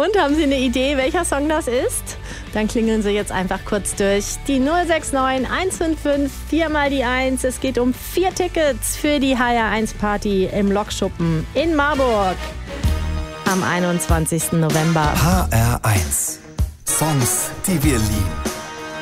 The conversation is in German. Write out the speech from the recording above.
Und haben Sie eine Idee, welcher Song das ist? Dann klingeln Sie jetzt einfach kurz durch. Die 069 155 4 mal die 1. Es geht um 4 Tickets für die HR1 Party im Lokschuppen in Marburg am 21. November. HR1. Songs, die wir lieben.